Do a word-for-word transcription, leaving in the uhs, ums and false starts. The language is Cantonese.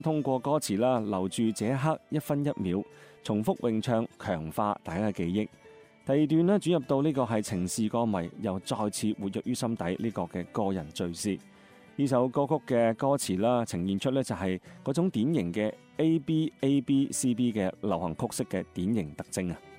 通過歌詞啦，留住這一刻一分一秒，重複詠唱，強化大家嘅記憶。第二段呢，轉入到呢個係情是歌迷，又再次活躍於心底呢個嘅個人敘事。呢首歌曲嘅歌詞啦，呈現出呢就係嗰種典型嘅 A B A B C B 嘅流行曲式嘅典型特徵啊。